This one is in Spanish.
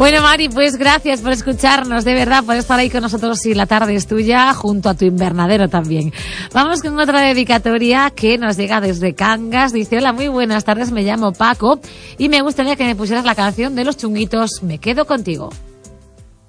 Bueno, Mari, pues gracias por escucharnos, de verdad, por estar ahí con nosotros y la tarde es tuya, junto a tu invernadero también. Vamos con otra dedicatoria que nos llega desde Cangas. Dice: hola, muy buenas tardes, me llamo Paco y me gustaría que me pusieras la canción de Los Chunguitos, Me quedo contigo.